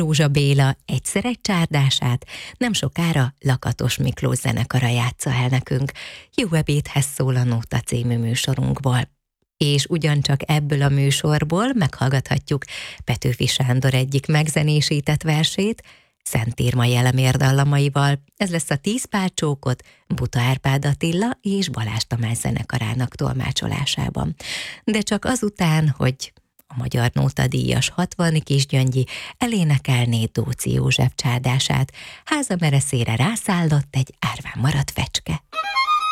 Józsa Béla Egyszer egy csárdását nem sokára Lakatos Miklós zenekara játsza el nekünk. Jó ebédhez szól a Nóta című műsorunkból. És ugyancsak ebből a műsorból meghallgathatjuk Petőfi Sándor egyik megzenésített versét, Szent Irma Jelemér dallamaival. Ez lesz a 10 pálcsókot Buta Árpád Attila és Balázs Tamás zenekarának tolmácsolásában. De csak azután, hogy a Magyar Nóta díjas 60 Kisgyöngyi elénekelné Dóczy József csárdását, háza mereszére rászállott egy árván maradt fecske.